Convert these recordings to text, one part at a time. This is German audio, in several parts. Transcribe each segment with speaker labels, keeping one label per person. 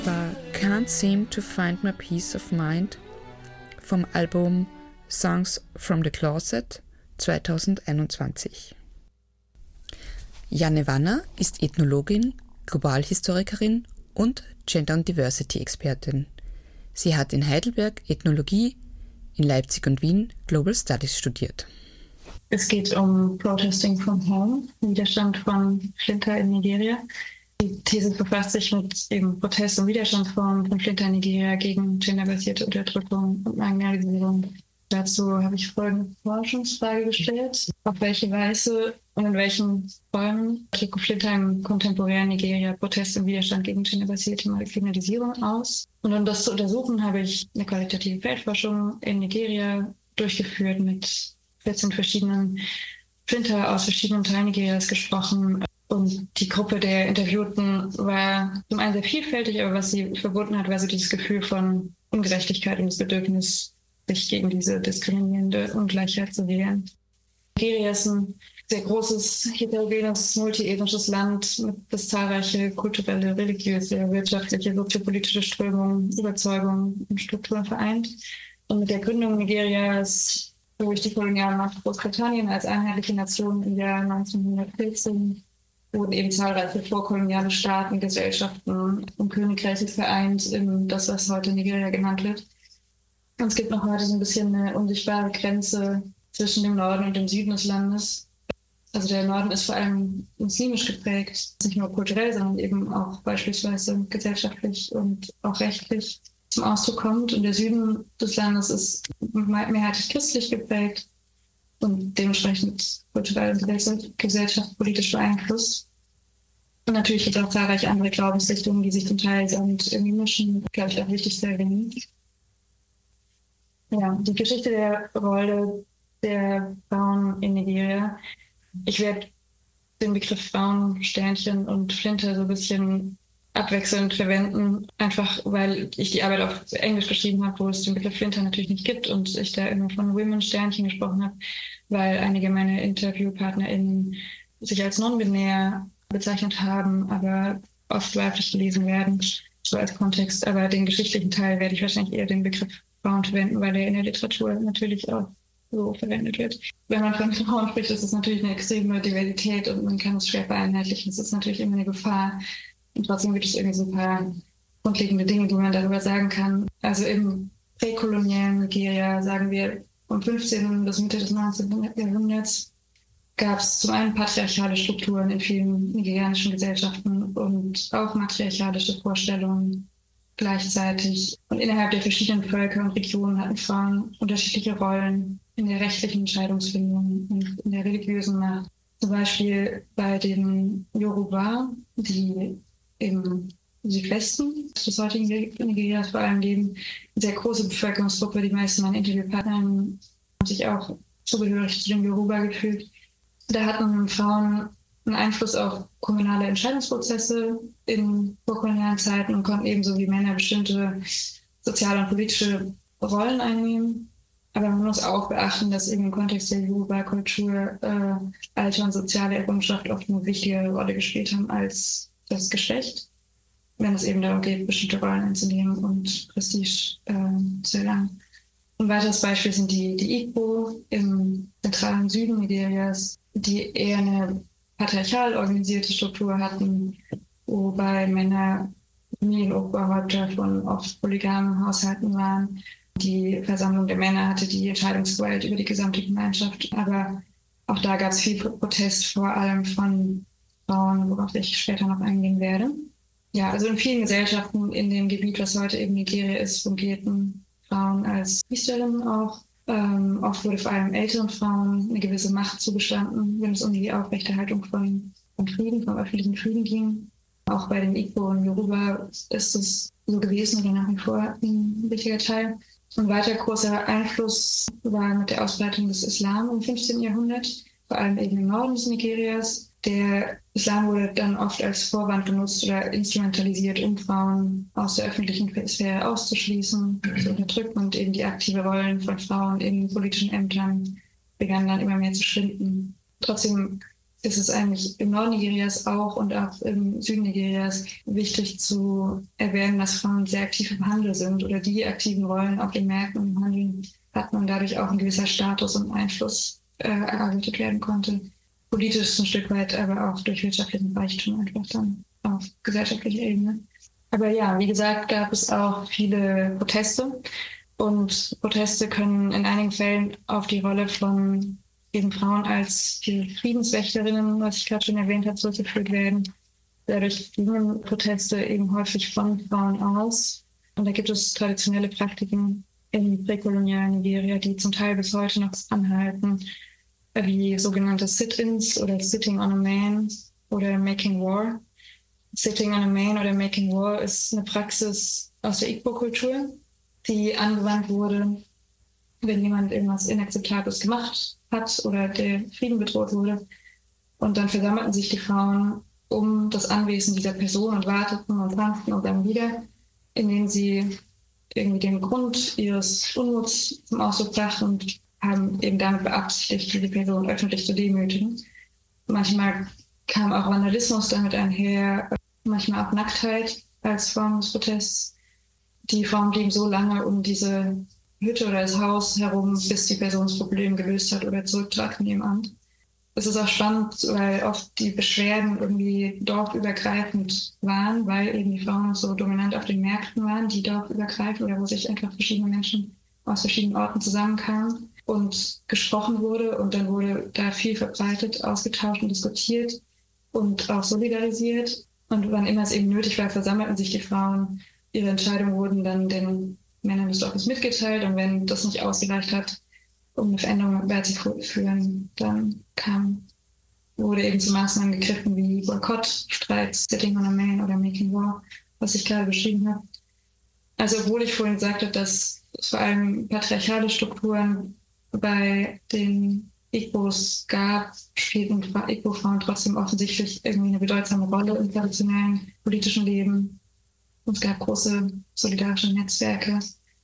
Speaker 1: war Can't Seem to Find My Peace of Mind vom Album Songs from the Closet 2021. Janne Wanner ist Ethnologin, Globalhistorikerin und Gender- und Diversity-Expertin. Sie hat in Heidelberg Ethnologie, in Leipzig und Wien Global Studies studiert.
Speaker 2: Es geht um Protesting from Home, Widerstand von Flinter in Nigeria. Die These befasst sich mit eben Protest- und Widerstandsformen von Flinter in Nigeria gegen genderbasierte Unterdrückung und Marginalisierung. Dazu habe ich folgende Forschungsfrage gestellt. Auf welche Weise und in welchen Räumen drücken Flinter im kontemporären Nigeria Protest und Widerstand gegen genderbasierte Marginalisierung aus? Und um das zu untersuchen, habe ich eine qualitative Feldforschung in Nigeria durchgeführt, mit 14 verschiedenen Flinter aus verschiedenen Teilen Nigerias gesprochen. Und die Gruppe der Interviewten war zum einen sehr vielfältig, aber was sie verbunden hat, war so dieses Gefühl von Ungerechtigkeit und das Bedürfnis, sich gegen diese diskriminierende Ungleichheit zu wehren. Nigeria ist ein sehr großes, heterogenes, multiethnisches Land, das zahlreiche kulturelle, religiöse, wirtschaftliche, soziopolitische Strömungen, Überzeugungen und Strukturen vereint. Und mit der Gründung Nigerias durch die Kolonialmacht Großbritannien als einheitliche Nation im Jahr 1914 wurden eben zahlreiche vorkoloniale Staaten, Gesellschaften und Königreiche vereint in das, was heute Nigeria genannt wird. Und es gibt noch heute so ein bisschen eine unsichtbare Grenze zwischen dem Norden und dem Süden des Landes. Also der Norden ist vor allem muslimisch geprägt, nicht nur kulturell, sondern eben auch beispielsweise gesellschaftlich und auch rechtlich zum Ausdruck kommt. Und der Süden des Landes ist mehrheitlich christlich geprägt und dementsprechend kulturell und gesellschaftspolitisch beeinflusst. Und natürlich gibt es auch zahlreiche andere Glaubensrichtungen, die sich zum Teil irgendwie mischen, glaube ich, auch wichtig zu erwähnen. Ja, die Geschichte der Rolle der Frauen in Nigeria. Ich werde den Begriff Frauen, Sternchen und Flinte so ein bisschen abwechselnd verwenden, einfach weil ich die Arbeit auf Englisch geschrieben habe, wo es den Begriff Flinte natürlich nicht gibt und ich da immer von Women Sternchen gesprochen habe, weil einige meiner InterviewpartnerInnen sich als non-binär bezeichnet haben, aber oft weiblich gelesen werden, so als Kontext. Aber den geschichtlichen Teil werde ich wahrscheinlich eher den Begriff Frauen verwenden, weil der in der Literatur natürlich auch so verwendet wird. Wenn man von Frauen spricht, ist es natürlich eine extreme Diversität und man kann es schwer vereinheitlichen. Es ist natürlich immer eine Gefahr. Und trotzdem gibt es irgendwie so ein paar grundlegende Dinge, die man darüber sagen kann. Also im präkolonialen Nigeria, sagen wir, vom 15. bis Mitte des 19. Jahrhunderts gab es zum einen patriarchale Strukturen in vielen nigerianischen Gesellschaften und auch matriarchalische Vorstellungen gleichzeitig. Und innerhalb der verschiedenen Völker und Regionen hatten Frauen unterschiedliche Rollen in der rechtlichen Entscheidungsfindung und in der religiösen Macht. Zum Beispiel bei den Yoruba, die im Südwesten des heutigen Nigerias vor allem leben, eine sehr große Bevölkerungsgruppe. Die meisten meiner Interviewpartner haben sich auch zugehörig zu den Yoruba gefühlt. Da hatten Frauen einen Einfluss auf kommunale Entscheidungsprozesse in vorkolonialen Zeiten und konnten ebenso wie Männer bestimmte soziale und politische Rollen einnehmen. Aber man muss auch beachten, dass eben im Kontext der Yoruba-Kultur Alter und soziale Errungenschaft oft eine wichtigere Rolle gespielt haben als das Geschlecht, wenn es eben darum geht, bestimmte Rollen einzunehmen und Prestige zu erlangen. Ein weiteres Beispiel sind die Igbo im zentralen Süden Nigerias, die eher eine patriarchal organisierte Struktur hatten, wobei Männer Familienoberhäupter von oft polygamen Haushalten waren. Die Versammlung der Männer hatte die Entscheidungsgewalt über die gesamte Gemeinschaft, aber auch da gab es viel Protest, vor allem von Frauen, worauf ich später noch eingehen werde. Ja, also in vielen Gesellschaften in dem Gebiet, was heute eben Nigeria ist, fungierten Frauen als Priesterinnen auch. Oft wurde vor allem älteren Frauen eine gewisse Macht zugestanden, wenn es um die Aufrechterhaltung von Frieden, vom öffentlichen Frieden ging. Auch bei den Igbo und Yoruba ist es so gewesen oder nach wie vor ein wichtiger Teil. Ein weiter großer Einfluss war mit der Ausbreitung des Islam im 15. Jahrhundert, vor allem eben im Norden des Nigerias. Der Islam wurde dann oft als Vorwand genutzt oder instrumentalisiert, um Frauen aus der öffentlichen Sphäre auszuschließen, zu unterdrücken, und eben die aktive Rollen von Frauen in politischen Ämtern begannen dann immer mehr zu schwinden. Trotzdem ist es eigentlich im Norden Nigerias auch und auch im Süden Nigerias wichtig zu erwähnen, dass Frauen sehr aktiv im Handel sind oder die aktiven Rollen auf den Märkten und im Handel hatten und dadurch auch ein gewisser Status und Einfluss erarbeitet werden konnte. Politisch ein Stück weit, aber auch durch wirtschaftlichen Reichtum einfach dann auf gesellschaftlicher Ebene. Aber ja, wie gesagt, gab es auch viele Proteste. Und Proteste können in einigen Fällen auf die Rolle von eben Frauen als die Friedenswächterinnen, was ich gerade schon erwähnt habe, zurückgeführt werden. Dadurch gingen Proteste eben häufig von Frauen aus. Und da gibt es traditionelle Praktiken im präkolonialen Nigeria, die zum Teil bis heute noch anhalten, wie sogenannte Sit-ins oder Sitting on a Man oder Making War. Sitting on a Man oder Making War ist eine Praxis aus der Igbo-Kultur, die angewandt wurde, wenn jemand irgendwas Inakzeptables gemacht hat oder der Frieden bedroht wurde. Und dann versammelten sich die Frauen um das Anwesen dieser Person und warteten und tanzten und dann wieder, indem sie irgendwie den Grund ihres Unmuts zum Ausdruck brachten und haben eben damit beabsichtigt, diese Person öffentlich zu demütigen. Manchmal kam auch Vandalismus damit einher, manchmal auch Nacktheit als Form des Protests. Die Frauen blieben so lange um diese Hütte oder das Haus herum, bis die Person das Problem gelöst hat oder zurücktrat von ihrem Amt. Es ist auch spannend, weil oft die Beschwerden irgendwie dorfübergreifend waren, weil eben die Frauen so dominant auf den Märkten waren, die dorfübergreifend oder wo sich einfach verschiedene Menschen aus verschiedenen Orten zusammenkamen und gesprochen wurde. Und dann wurde da viel verbreitet, ausgetauscht und diskutiert und auch solidarisiert. Und wann immer es eben nötig war, versammelten sich die Frauen. Ihre Entscheidungen wurden dann den Männern des Dorfes mitgeteilt. Und wenn das nicht ausgereicht hat, um eine Veränderung herbeizuführen, dann wurde eben zu Maßnahmen gegriffen wie Boykott, Streiks, Sitting on a Man oder Making War, was ich gerade beschrieben habe. Also obwohl ich vorhin gesagt habe, dass es vor allem patriarchale Strukturen bei den Igbos gab, spielten Igbo-Frauen trotzdem offensichtlich irgendwie eine bedeutsame Rolle im traditionellen politischen Leben. Und es gab große solidarische Netzwerke.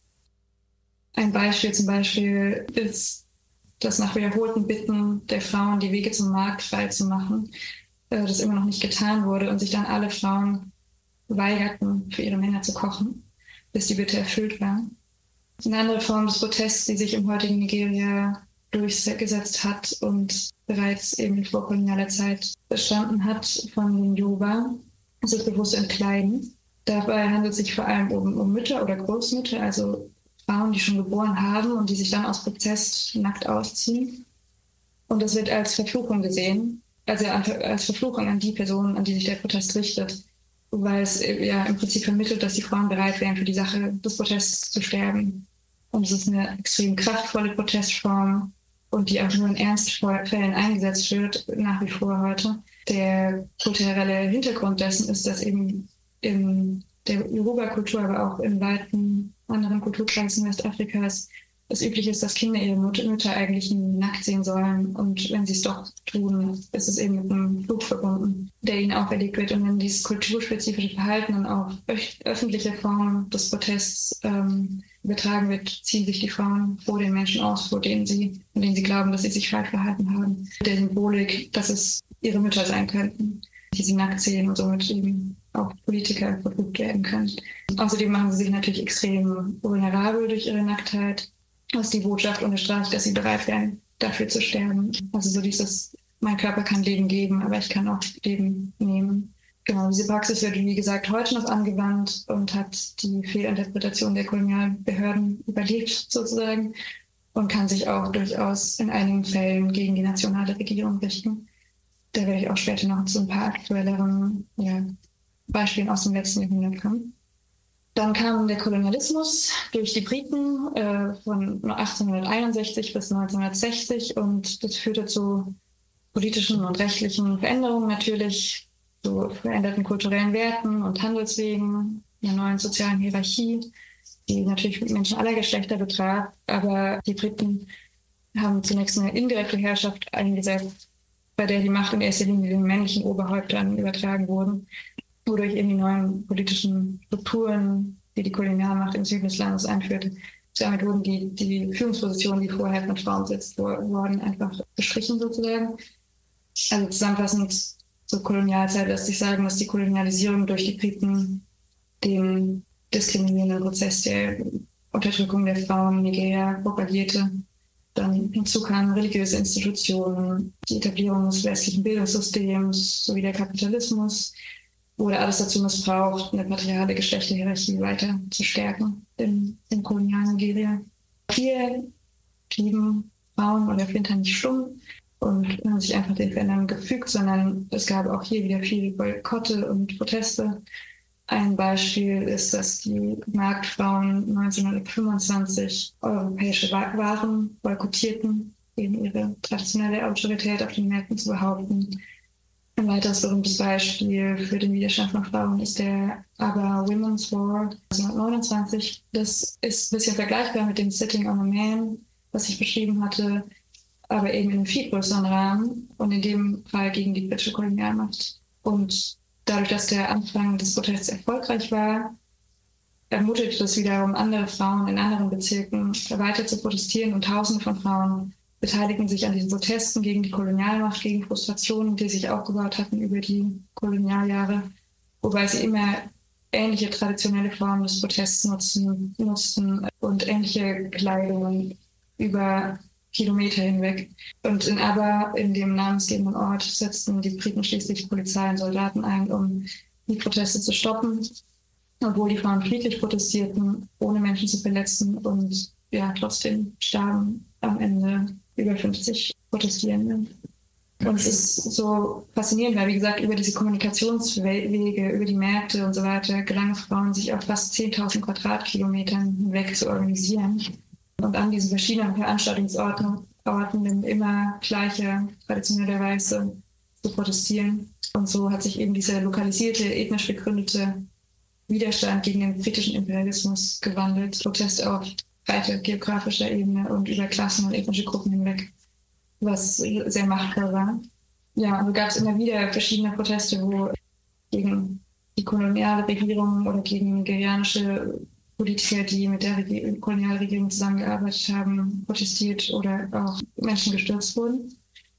Speaker 2: Ein Beispiel zum Beispiel ist, dass nach wiederholten Bitten der Frauen, die Wege zum Markt frei zu machen, das immer noch nicht getan wurde und sich dann alle Frauen weigerten, für ihre Männer zu kochen, bis die Bitte erfüllt war. Eine andere Form des Protests, die sich im heutigen Nigeria durchgesetzt hat und bereits eben in vorkolonialer Zeit bestanden hat von den Yoruba, sich bewusst entkleiden. Dabei handelt es sich vor allem um Mütter oder Großmütter, also Frauen, die schon geboren haben und die sich dann aus Prozess nackt ausziehen. Und das wird als Verfluchung gesehen, also als Verfluchung an die Personen, an die sich der Protest richtet, weil es ja im Prinzip vermittelt, dass die Frauen bereit wären, für die Sache des Protests zu sterben. Und es ist eine extrem kraftvolle Protestform und die auch nur in Ernstfällen eingesetzt wird, nach wie vor heute. Der kulturelle Hintergrund dessen ist, dass eben in der Yoruba-Kultur, aber auch in weiten anderen Kulturkreisen Westafrikas es üblich ist, dass Kinder ihre Mütter eigentlich nackt sehen sollen. Und wenn sie es doch tun, ist es eben mit einem Fluch verbunden, der ihnen auferlegt wird. Und wenn dieses kulturspezifische Verhalten dann auf öffentliche Formen des Protests übertragen wird, ziehen sich die Frauen vor den Menschen aus, von denen sie glauben, dass sie sich falsch verhalten haben. Der Symbolik, dass es ihre Mütter sein könnten, die sie nackt sehen und somit eben auch Politiker verflucht werden können. Außerdem machen sie sich natürlich extrem vulnerabel durch ihre Nacktheit, was die Botschaft unterstreicht, dass sie bereit wären, dafür zu sterben. Also so dieses, mein Körper kann Leben geben, aber ich kann auch Leben nehmen. Genau, diese Praxis wird, wie gesagt, heute noch angewandt und hat die Fehlinterpretation der Kolonialbehörden überlebt sozusagen und kann sich auch durchaus in einigen Fällen gegen die nationale Regierung richten. Da werde ich auch später noch zu ein paar aktuelleren Beispielen aus dem letzten Jahrhundert kommen. Dann kam der Kolonialismus durch die Briten von 1861 bis 1960 und das führte zu politischen und rechtlichen Veränderungen natürlich, zu veränderten kulturellen Werten und Handelswegen, einer neuen sozialen Hierarchie, die natürlich Menschen aller Geschlechter betraf. Aber die Briten haben zunächst eine indirekte Herrschaft eingesetzt, bei der die Macht in erster Linie den männlichen Oberhäuptern übertragen wurden, wodurch eben die neuen politischen Strukturen, die die Kolonialmacht im Süden des Landes einführte, damit wurden die Führungspositionen, die vorher mit Frauen besetzt wurden, einfach gestrichen sozusagen. Also zusammenfassend zur Kolonialzeit lässt sich sagen, dass die Kolonialisierung durch die Briten den diskriminierenden Prozess der Unterdrückung der Frauen in Nigeria propagierte. Dann hinzu kamen religiöse Institutionen, die Etablierung des westlichen Bildungssystems sowie der Kapitalismus. Wurde alles dazu missbraucht, eine patriarchale Geschlechterhierarchie weiter zu stärken im kolonialen Nigeria. Hier blieben Frauen oder Flinter nicht stumm und haben sich einfach den Veränderungen gefügt, sondern es gab auch hier wieder viele Boykotte und Proteste. Ein Beispiel ist, dass die Marktfrauen 1925 europäische Waren boykottierten, eben ihre traditionelle Autorität auf den Märkten zu behaupten. Ein weiteres berühmtes Beispiel für den Widerstand von Frauen ist der Aber Women's War 1929. Das ist ein bisschen vergleichbar mit dem Sitting on a Man, was ich beschrieben hatte, aber eben in einem viel größeren Rahmen und in dem Fall gegen die britische Kolonialmacht. Und dadurch, dass der Anfang des Protests erfolgreich war, ermutigte das wiederum andere Frauen in anderen Bezirken weiter zu protestieren und Tausende von Frauen beteiligten sich an diesen Protesten gegen die Kolonialmacht, gegen Frustrationen, die sich aufgebaut hatten über die Kolonialjahre, wobei sie immer ähnliche traditionelle Formen des Protests nutzten und ähnliche Kleidungen über Kilometer hinweg. Und in Aber, in dem namensgebenden Ort, setzten die Briten schließlich Polizei und Soldaten ein, um die Proteste zu stoppen, obwohl die Frauen friedlich protestierten, ohne Menschen zu verletzen und ja, trotzdem starben am Ende über 50 Protestierende. Und es ist so faszinierend, weil, wie gesagt, über diese Kommunikationswege, über die Märkte und so weiter, gelang es Frauen, sich auf fast 10.000 Quadratkilometern hinweg zu organisieren. Und an diesen verschiedenen Veranstaltungsorten in immer gleicher, traditioneller Weise zu protestieren. Und so hat sich eben dieser lokalisierte, ethnisch begründete Widerstand gegen den britischen Imperialismus gewandelt. Proteste auf breiter geografischer Ebene und über Klassen und ethnische Gruppen hinweg, was sehr machtvoll war. Ja, also gab es immer wieder verschiedene Proteste, wo gegen die koloniale Regierung oder gegen nigerianische Politiker, die mit der Kolonialregierung zusammengearbeitet haben, protestiert oder auch Menschen gestürzt wurden.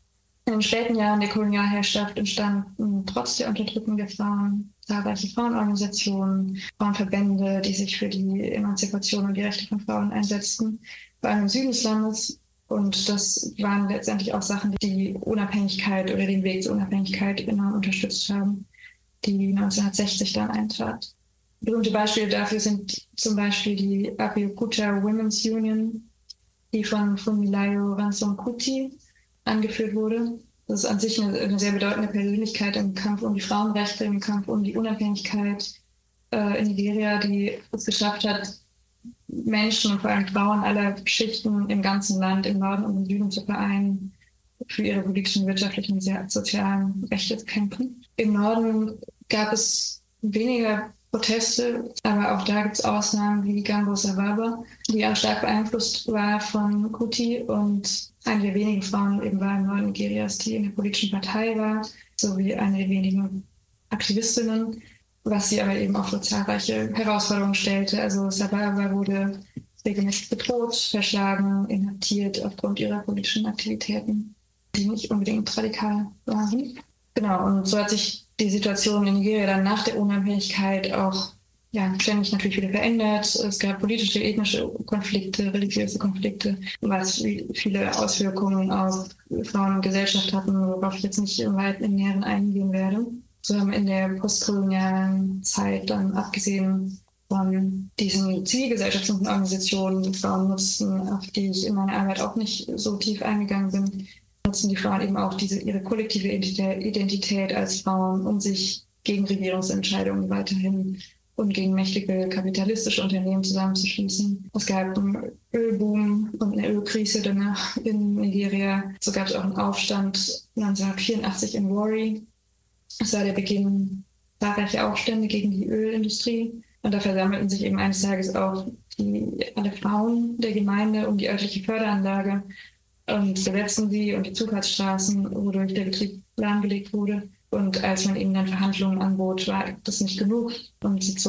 Speaker 2: In den späten Jahren der Kolonialherrschaft entstanden trotz der Unterdrückung der Frauen zahlreiche Frauenorganisationen, Frauenverbände, die sich für die Emanzipation und die Rechte von Frauen einsetzten, vor allem im Süden des Landes. Und das waren letztendlich auch Sachen, die die Unabhängigkeit oder den Weg zur Unabhängigkeit enorm unterstützt haben, die 1960 dann eintrat. Berühmte Beispiele dafür sind zum Beispiel die Abeokuta Women's Union, die von Funmilayo Ransome-Kuti angeführt wurde. Das ist an sich eine sehr bedeutende Persönlichkeit im Kampf um die Frauenrechte, im Kampf um die Unabhängigkeit in Nigeria, die es geschafft hat, Menschen und vor allem Frauen aller Schichten im ganzen Land, im Norden und im Süden zu vereinen, für ihre politischen, wirtschaftlichen und sozialen Rechte zu kämpfen. Im Norden gab es weniger Proteste, aber auch da gibt es Ausnahmen wie Gambo Sababa, die auch stark beeinflusst war von Kuti und eine der wenigen Frauen eben war im Norden Nigerias, die in der politischen Partei war, sowie eine der wenigen Aktivistinnen, was sie aber eben auch für zahlreiche Herausforderungen stellte. Also Sababa wurde regelmäßig bedroht, verschlagen, inhaftiert aufgrund ihrer politischen Aktivitäten, die nicht unbedingt radikal waren. Genau, und so hat sich die Situation in Nigeria dann nach der Unabhängigkeit auch ständig natürlich wieder verändert. Es gab politische, ethnische Konflikte, religiöse Konflikte, was viele Auswirkungen auf Frauen und Gesellschaft hatten, worauf ich jetzt nicht im Näheren eingehen werde. So haben in der postkolonialen Zeit dann, abgesehen von diesen zivilgesellschaftlichen Organisationen, die Frauen nutzten, auf die ich in meiner Arbeit auch nicht so tief eingegangen bin, nutzen die Frauen eben auch ihre kollektive Identität als Frauen, um sich gegen Regierungsentscheidungen weiterhin und gegen mächtige kapitalistische Unternehmen zusammenzuschließen. Es gab einen Ölboom und eine Ölkrise danach in Nigeria. So gab es auch einen Aufstand 1984 in Warri. Es war der Beginn zahlreicher Aufstände gegen die Ölindustrie. Und da versammelten sich eben eines Tages auch alle Frauen der Gemeinde um die örtliche Förderanlage und besetzten sie und die Zufahrtsstraßen, wodurch der Betrieb lahmgelegt wurde. Und als man ihnen dann Verhandlungen anbot, war das nicht genug. Und sie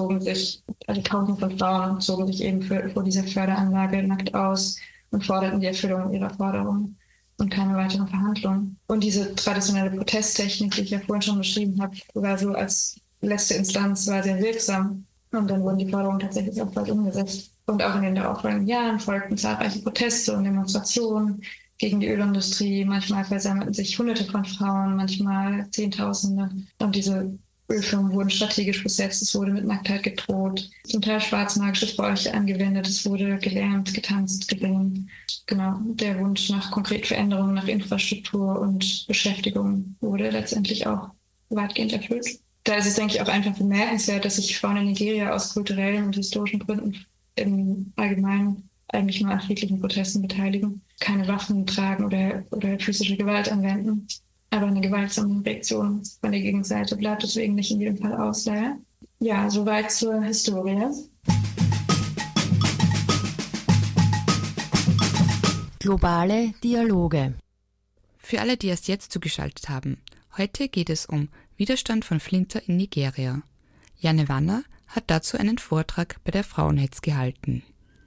Speaker 2: Tausende von Frauen zogen sich eben vor dieser Förderanlage nackt aus und forderten die Erfüllung ihrer Forderungen. und keine weiteren Verhandlungen. Und diese traditionelle Protesttechnik, die ich ja vorhin schon beschrieben habe, war so als letzte Instanz war sehr wirksam. Und dann wurden die Forderungen tatsächlich auch bald umgesetzt. Und auch in den darauffolgenden Jahren folgten zahlreiche Proteste und Demonstrationen gegen die Ölindustrie. Manchmal versammelten sich Hunderte von Frauen, manchmal Zehntausende. Und diese Ölfirmen wurden strategisch besetzt, es wurde mit Nacktheit gedroht, zum Teil schwarzmagische Bräuche angewendet, es wurde gelärmt, getanzt, gesungen. Genau, der Wunsch nach konkreten Veränderungen, nach Infrastruktur und Beschäftigung wurde letztendlich auch weitgehend erfüllt. Da ist es, denke ich, auch einfach bemerkenswert, dass sich Frauen in Nigeria aus kulturellen und historischen Gründen im Allgemeinen eigentlich nur an friedlichen Protesten beteiligen, keine Waffen tragen oder physische Gewalt anwenden. Aber eine gewaltsame Reaktion von der Gegenseite bleibt deswegen nicht in jedem Fall aus. Ja, soweit zur Historie.
Speaker 3: Globale Dialoge.
Speaker 1: Für alle, die erst jetzt zugeschaltet haben, heute geht es um Widerstand von Flinter in Nigeria. Janne Wanner hat dazu einen Vortrag bei der Frauenhetz gehalten.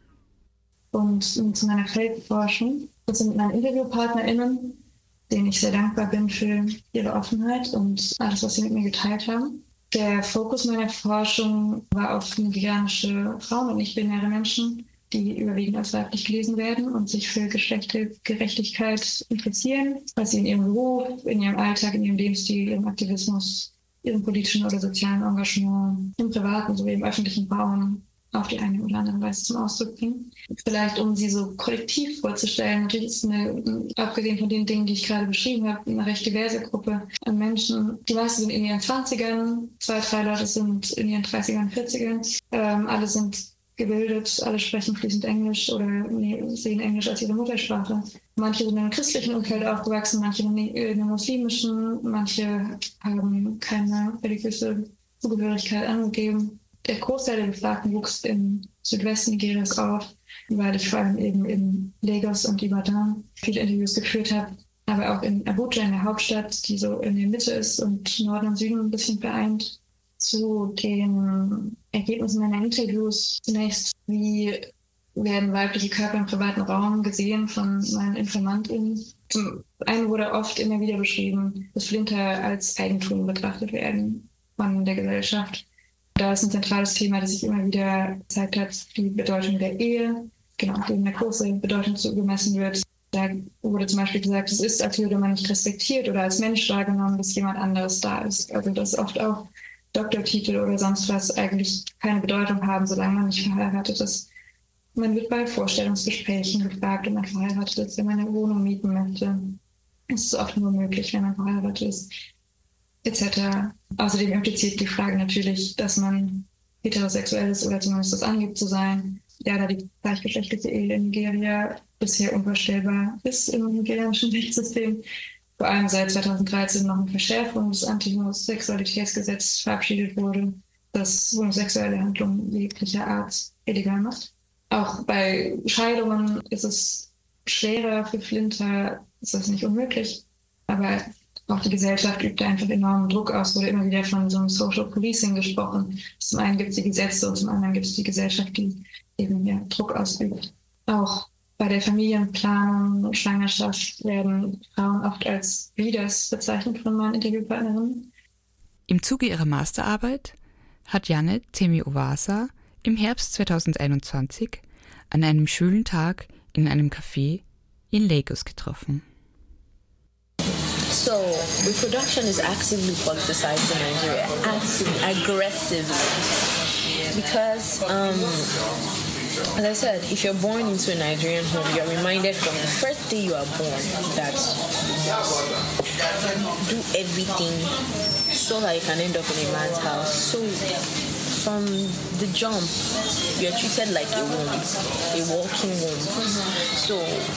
Speaker 2: Und zu meiner Feldforschung, das sind meine InterviewpartnerInnen, denen ich sehr dankbar bin für ihre Offenheit und alles, was sie mit mir geteilt haben. Der Fokus meiner Forschung war auf nigerianische Frauen und nicht-binäre Menschen, die überwiegend als weiblich gelesen werden und sich für Geschlechtergerechtigkeit interessieren, was sie in ihrem Beruf, in ihrem Alltag, in ihrem Lebensstil, ihrem Aktivismus, ihrem politischen oder sozialen Engagement, im privaten sowie im öffentlichen Raum auf die eine oder andere Weise zum Ausdruck bringen. Vielleicht, um sie so kollektiv vorzustellen, natürlich ist abgesehen von den Dingen, die ich gerade beschrieben habe, eine recht diverse Gruppe an Menschen. Die meisten sind in ihren 20ern, 2, 3 Leute sind in ihren 30ern, 40ern. Alle sind gebildet, alle sprechen fließend Englisch oder sehen Englisch als ihre Muttersprache. Manche sind in einem christlichen Umfeld aufgewachsen, manche in einem muslimischen, manche haben keine religiöse Zugehörigkeit angegeben. Der Großteil der Befragten wuchs im Südwesten Nigerias auf, weil ich vor allem eben in Lagos und Ibadan viele Interviews geführt habe, aber auch in Abuja, in der Hauptstadt, die so in der Mitte ist und Norden und Süden ein bisschen vereint. Zu den Ergebnissen meiner Interviews zunächst, wie werden weibliche Körper im privaten Raum gesehen von meinen InformantInnen. Zum einen wurde oft immer wieder beschrieben, dass Flinter als Eigentum betrachtet werden von der Gesellschaft. Da ist ein zentrales Thema, das sich immer wieder gezeigt hat, die Bedeutung der Ehe, dem eine große Bedeutung zugemessen wird. Da wurde zum Beispiel gesagt, es ist, als würde man nicht respektiert oder als Mensch wahrgenommen, dass jemand anderes da ist. Also dass oft auch Doktortitel oder sonst was eigentlich keine Bedeutung haben, solange man nicht verheiratet ist. Man wird bei Vorstellungsgesprächen gefragt, ob man verheiratet ist, wenn man eine Wohnung mieten möchte. Es ist oft nur möglich, wenn man verheiratet ist, etc. Außerdem impliziert die Frage natürlich, dass man heterosexuell ist oder zumindest das angibt zu sein. Ja, da die gleichgeschlechtliche Ehe in Nigeria bisher unvorstellbar ist im nigerianischen Rechtssystem, vor allem seit 2013 noch eine Verschärfung des Anti-Homosexualitätsgesetzes verabschiedet wurde, das homosexuelle Handlungen jeglicher Art illegal macht. Auch bei Scheidungen ist es schwerer für Flinter, ist das nicht unmöglich, aber auch die Gesellschaft übt einfach enormen Druck aus, wurde immer wieder von so einem Social Policing gesprochen. Zum einen gibt es die Gesetze und zum anderen gibt es die Gesellschaft, die eben ja Druck ausübt. Auch bei der Familienplanung und Schwangerschaft werden Frauen oft als Leaders bezeichnet von meinen Interviewpartnerinnen.
Speaker 1: Im Zuge ihrer Masterarbeit hat Janne Temi-Owasa im Herbst 2021 an einem schwülen Tag in einem Café in Lagos getroffen.
Speaker 3: So, reproduction is actively politicized in Nigeria, aggressively. Because, as I said, if you're born into a Nigerian home, you're reminded from the first day you are born that do everything so that you can end up in a man's house. So, from the jump, you're treated like a womb, a walking womb. So,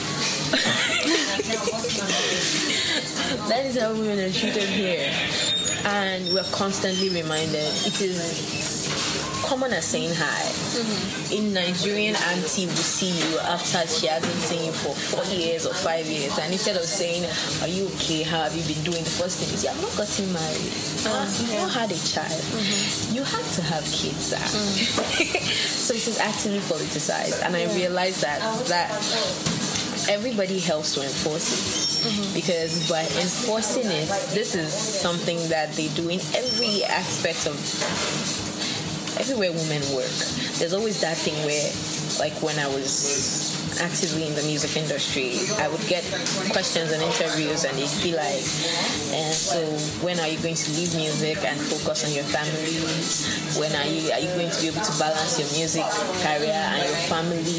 Speaker 3: that is how women are treated here. And we're constantly reminded. It is common as saying hi. Mm-hmm. In Nigerian auntie will see you after she hasn't seen you for 4 years or 5 years. And instead of saying, are you okay? How have you been doing? The first thing is, I've not gotten married. You've not had a child. Mm-hmm. You have to have kids. So it is actively politicized. And I realized that everybody helps to enforce it. Because by enforcing it, this is something that they do in every aspect of everywhere women work. There's always that thing where, like when I was actively in the music industry, I would get questions and interviews, and they'd be like, so when are you going to leave music and focus on your family? When are you going to be able to balance your music career and your family?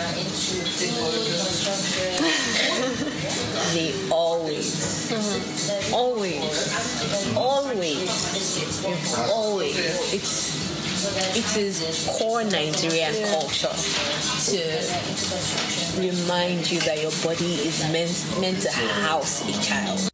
Speaker 3: They always, it is core Nigerian culture to remind you that your body is meant to house a child.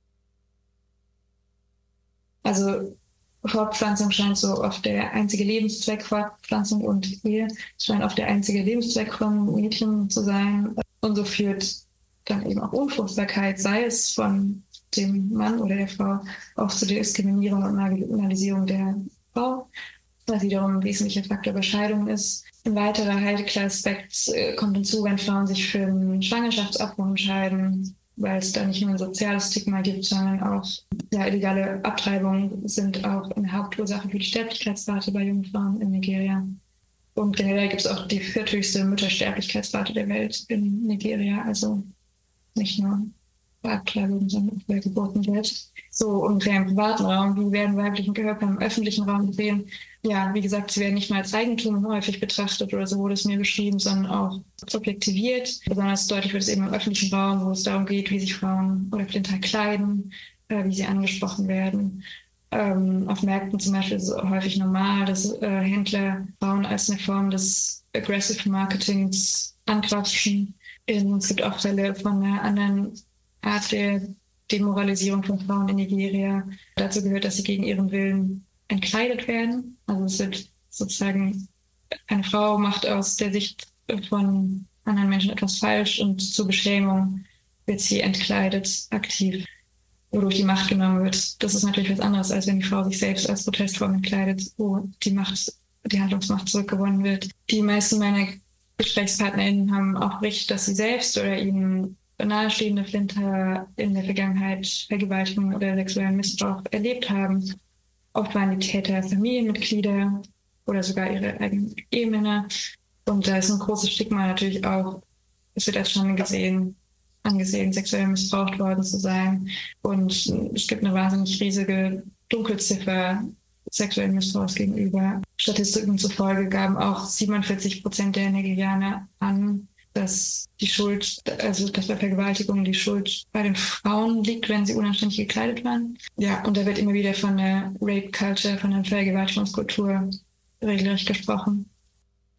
Speaker 2: Also Fortpflanzung scheint so oft der einzige Lebenszweck, Fortpflanzung und Ehe scheint oft der einzige Lebenszweck von Mädchen zu sein. Und so führt dann eben auch Unfruchtbarkeit, sei es von dem Mann oder der Frau, auch zu Diskriminierung und Marginalisierung der Frau, was wiederum ein wesentlicher Faktor bei Scheidung ist. Ein weiterer heikler Aspekt kommt hinzu, wenn Frauen sich für einen Schwangerschaftsabbruch entscheiden, weil es da nicht nur ein soziales Stigma gibt, sondern auch illegale Abtreibungen sind auch eine Hauptursache für die Sterblichkeitsrate bei jungen Frauen in Nigeria. Und generell gibt es auch die vierthöchste Müttersterblichkeitsrate der Welt in Nigeria, also nicht nur bei Abtreibungen, sondern auch bei Geburten wird. So ungefähr im privaten Raum, wie werden weiblichen Körper im öffentlichen Raum gesehen? Ja, wie gesagt, sie werden nicht nur als Eigentum häufig betrachtet oder so wurde es mir beschrieben, sondern auch objektiviert. Besonders deutlich wird es eben im öffentlichen Raum, wo es darum geht, wie sich Frauen oder Flinter kleiden, wie sie angesprochen werden. Auf Märkten zum Beispiel ist es häufig normal, dass Händler Frauen als eine Form des Aggressive Marketings anquatschen. Es gibt auch Fälle von einer anderen Art der Demoralisierung von Frauen in Nigeria. Dazu gehört, dass sie gegen ihren Willen entkleidet werden. Also es wird sozusagen, eine Frau macht aus der Sicht von anderen Menschen etwas falsch und zur Beschämung wird sie entkleidet, aktiv, wodurch die Macht genommen wird. Das ist natürlich was anderes, als wenn die Frau sich selbst als Protestform entkleidet, wo die Handlungsmacht zurückgewonnen wird. Die meisten meiner GesprächspartnerInnen haben auch berichtet, dass sie selbst oder ihnen nahestehende Flinter in der Vergangenheit Vergewaltigung oder sexuellen Missbrauch erlebt haben. Oft waren die Täter Familienmitglieder oder sogar ihre eigenen Ehemänner. Und da ist ein großes Stigma natürlich auch, es wird als Schande angesehen, sexuell missbraucht worden zu sein. Und es gibt eine wahnsinnig riesige Dunkelziffer sexuellen Missbrauchs gegenüber. Statistiken zufolge gaben auch 47% der Nigerianer an, dass die Schuld, also dass bei Vergewaltigung die Schuld bei den Frauen liegt, wenn sie unanständig gekleidet waren. Ja, und da wird immer wieder von der Rape Culture, von der Vergewaltigungskultur regelrecht gesprochen.